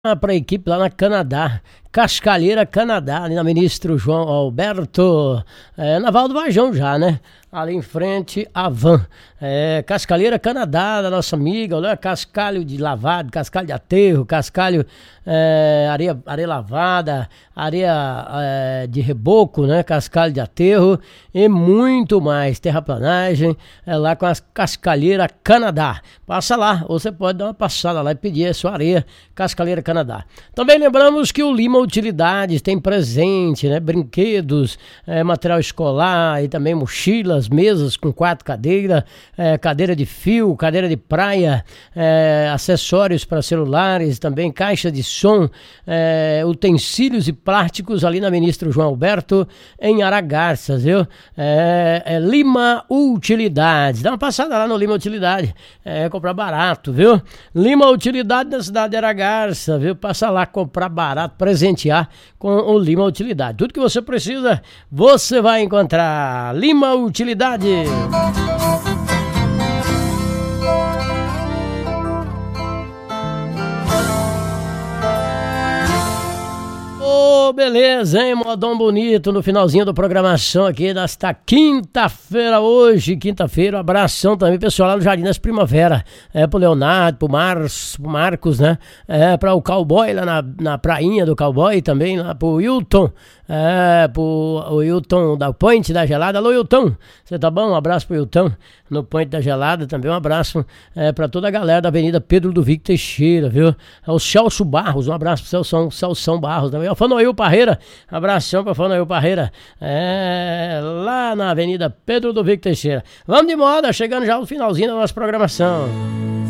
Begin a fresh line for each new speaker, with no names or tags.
Para a equipe lá na Canadá, Cascalheira, Canadá, ali na Ministro João Alberto, Naval do Vajão já, né? Ali em frente à van. Cascalheira, Canadá, da nossa amiga, olha, cascalho de lavado, cascalho de aterro, cascalho, areia lavada, areia de reboco, né? Cascalho de aterro e muito mais. Terraplanagem, lá com a Cascalheira, Canadá. Passa lá, ou você pode dar uma passada lá e pedir a sua areia, Cascalheira, Canadá. Também lembramos que o Lima Utilidades tem presente, né? Brinquedos, material escolar e também mochilas, mesas com 4 cadeiras, cadeira de fio, cadeira de praia, acessórios para celulares, também caixa de som, utensílios e plásticos ali na Ministro João Alberto, em Aragarças, viu? Lima Utilidades. Dá uma passada lá no Lima Utilidade, comprar barato, viu? Lima Utilidade na cidade de Aragarça, viu? Passa lá comprar barato, presentear com o Lima Utilidade. Tudo que você precisa, você vai encontrar. Lima Utilidade. Beleza, hein? Modão bonito no finalzinho da programação aqui desta quinta-feira hoje, quinta-feira. Um abração também, pessoal, lá no Jardim das Primavera. Pro Leonardo, pro Marcos, né? Para o Cowboy lá na prainha do Cowboy também, lá pro Wilton. Pro Wilton da Ponte da Gelada. Alô, Wilton, você tá bom? Um abraço pro Wilton no Ponte da Gelada. Também um abraço pra toda a galera da Avenida Pedro do Vico Teixeira, viu? O Celso Barros, um abraço pro Celso Barros também. O Fanoil Parreira, abração pra Fanoil Parreira, lá na Avenida Pedro do Vico Teixeira. Vamos de moda, chegando já no finalzinho da nossa programação.